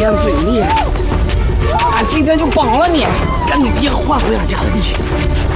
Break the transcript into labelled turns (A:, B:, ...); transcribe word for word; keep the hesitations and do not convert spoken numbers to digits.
A: 尖嘴利，俺今天就绑了你，跟你爹换回俺家的地。